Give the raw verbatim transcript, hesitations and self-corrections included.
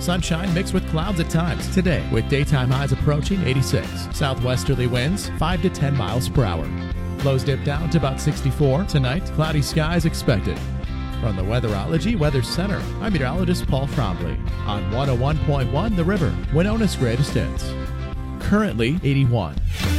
Sunshine mixed with clouds at times today, with daytime highs approaching eighty-six. Southwesterly winds five to ten miles per hour. Lows dip down to about sixty-four. Tonight, cloudy skies expected. From the Weatherology Weather Center, I'm meteorologist Paul Frombley on one oh one point one The River, Winona's greatest hits. Currently eighty-one.